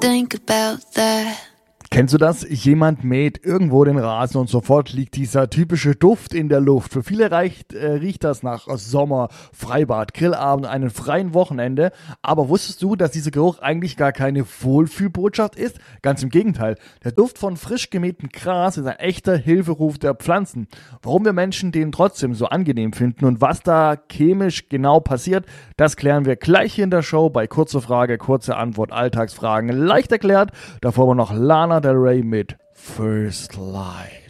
think about that. Kennst du das? Jemand mäht irgendwo den Rasen und sofort liegt dieser typische Duft in der Luft. Für viele riecht das nach Sommer, Freibad, Grillabend, einem freien Wochenende. Aber wusstest du, dass dieser Geruch eigentlich gar keine Wohlfühlbotschaft ist? Ganz im Gegenteil. Der Duft von frisch gemähtem Gras ist ein echter Hilferuf der Pflanzen. Warum wir Menschen den trotzdem so angenehm finden und was da chemisch genau passiert, das klären wir gleich hier in der Show bei Kurze Frage, kurze Antwort, Alltagsfragen. Leicht erklärt. Davor aber noch Lana Del Rey mit First Light.